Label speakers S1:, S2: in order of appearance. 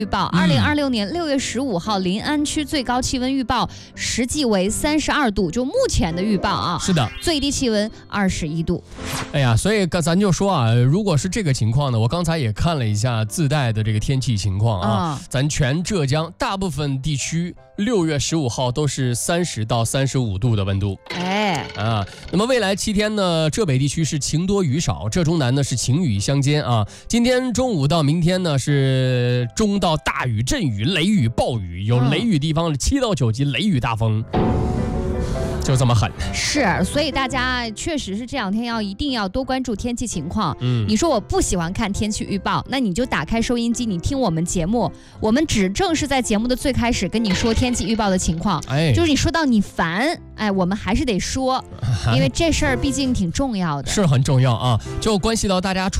S1: 预报，2026年6月15号，临安区最高气温预报实际为32度，就目前的预报啊。
S2: 是的，
S1: 最低气温21度。
S2: 哎呀，所以咱就说啊，如果是这个情况呢，我刚才也看了一下自带的这个天气情况啊，咱全浙江大部分地区6月15号都是30到35度的温度。那么未来7天呢，浙北地区是晴多雨少，浙中南呢是晴雨相间啊。今天中午到明天呢是中到大雨、阵雨、雷雨、暴雨，有雷雨地方7到9级雷雨大风。就这么狠，
S1: 是，所以大家确实是这两天一定要多关注天气情况。你说我不喜欢看天气预报，那你就打开收音机，你听我们节目，我们只正是在节目的最开始跟你说天气预报的情况，就是你说到你烦，我们还是得说，因为这事儿毕竟挺重要的，
S2: 是很重要啊，就关系到大家